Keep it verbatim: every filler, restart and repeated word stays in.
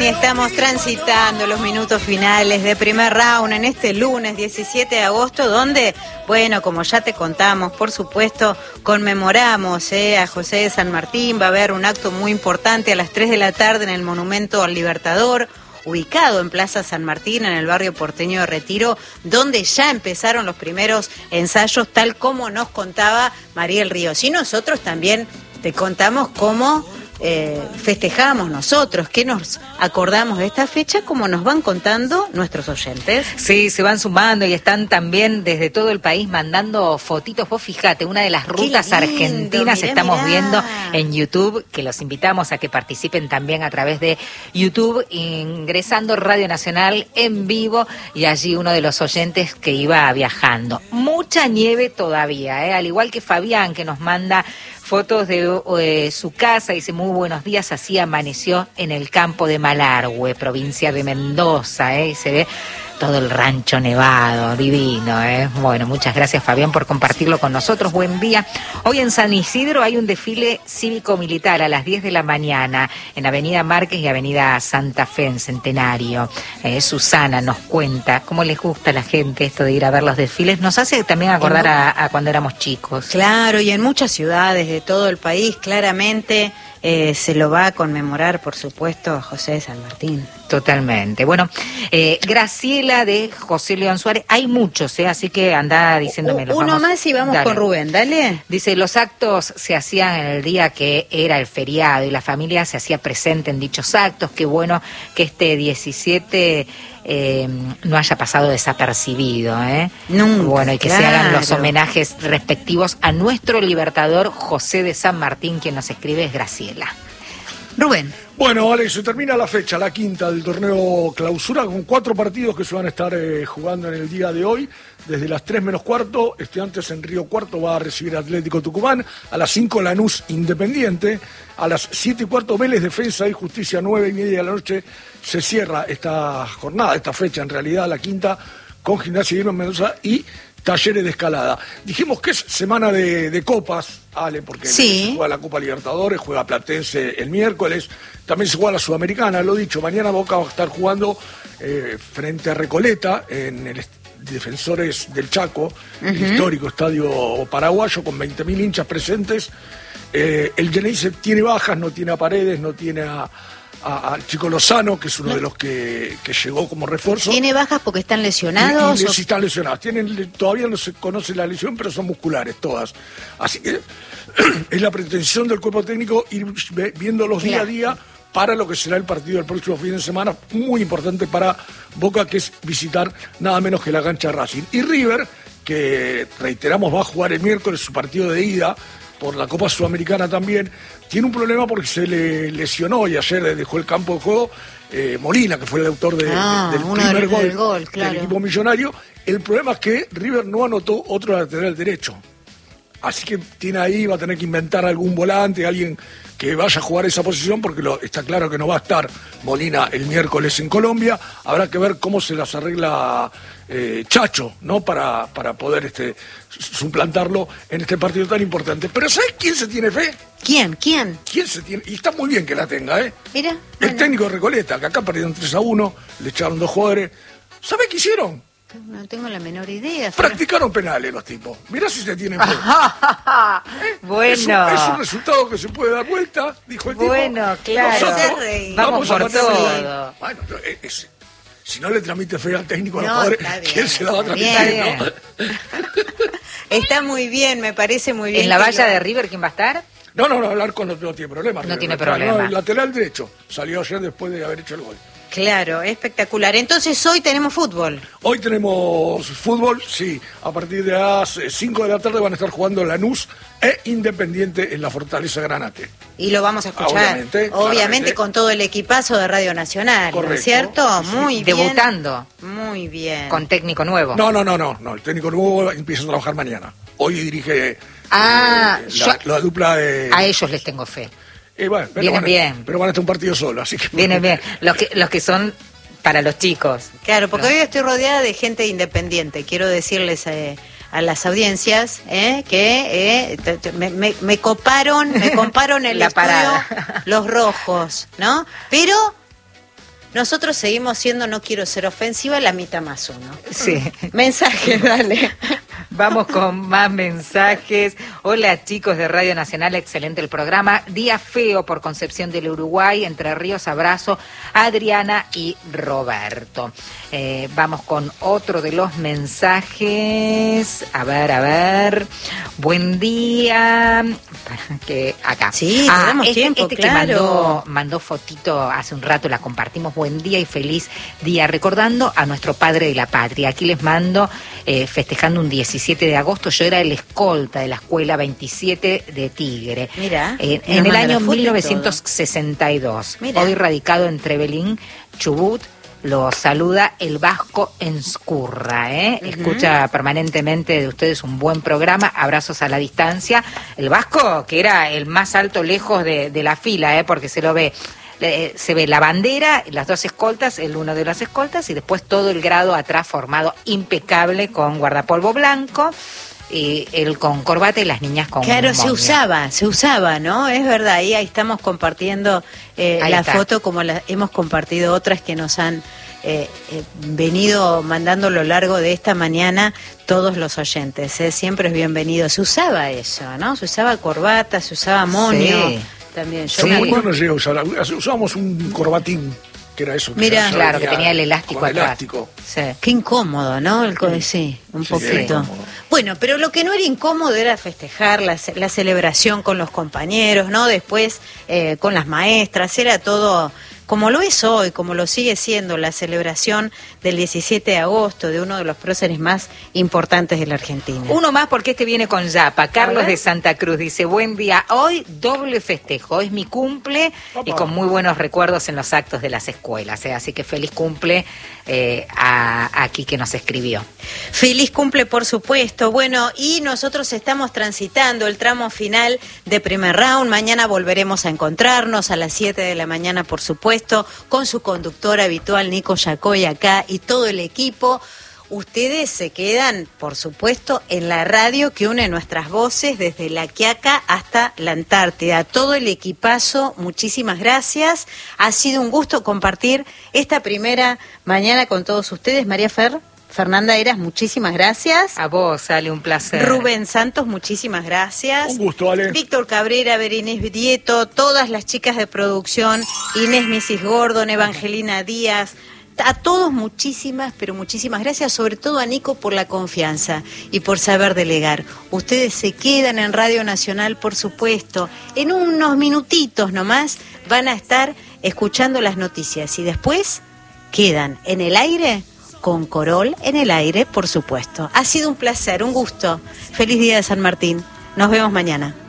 estamos transitando los minutos finales de primer round en este lunes diecisiete de agosto, donde, bueno, como ya te contamos, por supuesto, conmemoramos eh, a José de San Martín. Va a haber un acto muy importante a las tres de la tarde en el Monumento al Libertador, ubicado en Plaza San Martín, en el barrio porteño de Retiro, donde ya empezaron los primeros ensayos, tal como nos contaba Mariel Ríos. Y nosotros también te contamos cómo eh, festejamos nosotros, qué nos acordamos de esta fecha, como nos van contando nuestros oyentes. Sí, se van sumando y están también desde todo el país mandando fotitos. Vos fíjate, una de las rutas lindo, argentinas mirá, estamos mirá. viendo en YouTube, que los invitamos a que participen también a través de YouTube, ingresando Radio Nacional en vivo, y allí uno de los oyentes que iba viajando. Mucha nieve todavía, ¿eh? Al igual que Fabián, que nos manda fotos de eh, su casa, dice: muy buenos días, así amaneció en el campo de Malargüe, provincia de Mendoza, ¿eh? Se ve todo el rancho nevado, divino, ¿eh? Bueno, muchas gracias, Fabián, por compartirlo con nosotros. Buen día. Hoy en San Isidro hay un desfile cívico-militar a las diez de la mañana en Avenida Márquez y Avenida Santa Fe, en Centenario. Eh, Susana nos cuenta cómo les gusta a la gente esto de ir a ver los desfiles. Nos hace también acordar a, a cuando éramos chicos. Claro, y en muchas ciudades de todo el país, claramente eh, se lo va a conmemorar, por supuesto, a José de San Martín. Totalmente. Bueno, eh, Graciela de José León Suárez, hay muchos, ¿eh? Así que anda diciéndome. Los Uno vamos, más y vamos dale. con Rubén, dale. Dice: los actos se hacían en el día que era el feriado y la familia se hacía presente en dichos actos. Qué bueno que este diecisiete eh, no haya pasado desapercibido, ¿eh? Nunca, bueno, y que claro. se hagan los homenajes respectivos a nuestro libertador José de San Martín. Quien nos escribe es Graciela. Rubén. Bueno, Alex, se termina la fecha, la quinta del torneo Clausura, con cuatro partidos que se van a estar eh, jugando en el día de hoy. Desde las tres menos cuarto, Estudiantes en Río Cuarto va a recibir Atlético Tucumán. A las cinco, Lanús Independiente. A las siete y cuarto, Vélez Defensa y Justicia. Nueve y media de la noche se cierra esta jornada, esta fecha en realidad, la quinta, con Gimnasia y Grima Mendoza y Talleres de Escalada. Dijimos que es semana de, de copas, Ale, porque sí. se juega la Copa Libertadores, juega Platense el miércoles, también se juega la Sudamericana, lo dicho, mañana Boca va a estar jugando eh, frente a Recoleta en el Defensores del Chaco, uh-huh. el histórico estadio paraguayo con veinte mil hinchas presentes. Eh, el Geneise tiene bajas, no tiene a Paredes, no tiene a al Chico Lozano, que es uno de los que, que llegó como refuerzo. ¿Tiene bajas porque están lesionados? Y, y, o... Sí, están lesionados. Tienen, todavía no se conoce la lesión, pero son musculares todas. Así que es la pretensión del cuerpo técnico ir viéndolos claro. día a día para lo que será el partido del próximo fin de semana, muy importante para Boca, que es visitar nada menos que la cancha de Racing. Y River, que reiteramos va a jugar el miércoles su partido de ida por la Copa Sudamericana también, tiene un problema porque se le lesionó y ayer dejó el campo de juego eh, Molina, que fue el autor de, ah, de, del uno primer del, gol, del, gol claro. del equipo millonario. El problema es que River no anotó otro lateral derecho. Así que tiene ahí, va a tener que inventar algún volante, alguien que vaya a jugar esa posición, porque lo, está claro que no va a estar Molina el miércoles en Colombia. Habrá que ver cómo se las arregla eh, Chacho, ¿no? Para, para poder este, suplantarlo en este partido tan importante. Pero ¿sabes quién se tiene fe? ¿Quién? ¿Quién? ¿Quién se tiene? Y está muy bien que la tenga, ¿eh? Mira. El bueno. técnico de Recoleta, que acá perdieron tres a uno, le echaron dos jugadores. ¿Sabe qué hicieron? No tengo la menor idea. Practicaron penales los tipos. Mirá si se tienen fe. ¿Eh? Bueno. Es un, es un resultado que se puede dar vuelta, dijo el tipo. Bueno, claro. Nosotros vamos, vamos por todo. Bueno, es, es, si no le transmite fe al técnico a los no, jugadores, ¿quién se la va a transmitir? ¿No? Está muy bien, me parece muy bien. ¿En la valla lo... de River quién va a estar? No, no, no, hablar con los no tiene problema. No River, tiene no, problema. No, el lateral derecho salió ayer después de haber hecho el gol. Claro, espectacular. Entonces hoy tenemos fútbol. Hoy tenemos fútbol, sí. A partir de las cinco de la tarde van a estar jugando Lanús e Independiente en la Fortaleza Granate. Y lo vamos a escuchar, obviamente, obviamente con todo el equipazo de Radio Nacional, correcto, ¿no es cierto? Sí, muy sí. bien. Debutando. Muy bien. Con técnico nuevo. No, no, no, no, no. El técnico nuevo empieza a trabajar mañana. Hoy dirige ah, eh, yo... la, la dupla de... A ellos les tengo fe. Eh, bueno, pero vienen van a, bien. Pero van a estar un partido solo, así que... Vienen bien. Los que, los que son para los chicos. Claro, porque ¿no? hoy estoy rodeada de gente independiente. Quiero decirles eh, a las audiencias eh, que eh, te, te, me, me, me coparon, me comparon el La estudio parada. los rojos, ¿no? Pero nosotros seguimos siendo, no quiero ser ofensiva, la mitad más uno. Sí. Mensajes, dale. Vamos con más mensajes. Hola chicos de Radio Nacional, excelente el programa. Día feo por Concepción del Uruguay, Entre Ríos, abrazo a Adriana y Roberto. Eh, vamos con otro de los mensajes. A ver, a ver. Buen día. Que acá. Sí, ah, tenemos este, tiempo, este claro. que mandó, mandó fotito hace un rato, la compartimos. Buen día y feliz día, recordando a nuestro padre de la patria. Aquí les mando, eh, festejando un diecisiete de agosto, yo era el escolta de la escuela veintisiete de Tigre. Mira, eh, en el año mil novecientos sesenta y dos. Mira. Hoy radicado en Trevelín, Chubut. Lo saluda el Vasco Enscurra, ¿eh? Uh-huh. Escucha permanentemente de ustedes un buen programa, abrazos a la distancia. El Vasco, que era el más alto lejos de, de la fila, ¿eh? Porque se lo ve, eh, se ve la bandera, las dos escoltas, el uno de las escoltas, y después todo el grado atrás formado impecable con guardapolvo blanco. Y él con corbata y las niñas con Claro, moño. se usaba, se usaba, ¿no? Es verdad, ahí, ahí estamos compartiendo eh, la está. foto como la, hemos compartido otras que nos han eh, eh, venido mandando a lo largo de esta mañana todos los oyentes, ¿eh? Siempre es bienvenido. Se usaba eso, ¿no? Se usaba corbata, se usaba moño. Sí. También. Yo Sí, me bueno, acuerdo- no llegué a usar. Usábamos un corbatín, que era eso. Que Mira, se Claro, que venía tenía el elástico con atrás. elástico. Sí. Qué incómodo, ¿no? El co- sí, un Sí, era poquito. incómodo. Bueno, pero lo que no era incómodo era festejar la, ce- la celebración con los compañeros, ¿no? Después eh, con las maestras, era todo como lo es hoy, como lo sigue siendo la celebración del diecisiete de agosto de uno de los próceres más importantes de la Argentina. Uno más porque este viene con Yapa. Carlos ver. de Santa Cruz dice, buen día, hoy doble festejo, es mi cumple Opa. y con muy buenos recuerdos en los actos de las escuelas. ¿eh? Así que feliz cumple eh, a, a aquí que nos escribió. Feliz cumple, por supuesto. Bueno, y nosotros estamos transitando el tramo final de primer round. Mañana volveremos a encontrarnos a las siete de la mañana, por supuesto, con su conductor habitual, Nico Yacoy, acá, y todo el equipo. Ustedes se quedan, por supuesto, en la radio que une nuestras voces desde La Quiaca hasta la Antártida. Todo el equipazo, muchísimas gracias. Ha sido un gusto compartir esta primera mañana con todos ustedes. María Fer, Fernanda Eras, muchísimas gracias. A vos, sale un placer. Rubén Santos, muchísimas gracias. Un gusto, Ale. Víctor Cabrera, Berenice Vieto, todas las chicas de producción, Inés Misis Gordon, Evangelina Díaz, a todos muchísimas, pero muchísimas gracias, sobre todo a Nico por la confianza y por saber delegar. Ustedes se quedan en Radio Nacional, por supuesto. En unos minutitos nomás van a estar escuchando las noticias y después quedan en el aire con Corol en el aire, por supuesto. Ha sido un placer, un gusto. Feliz día de San Martín. Nos vemos mañana.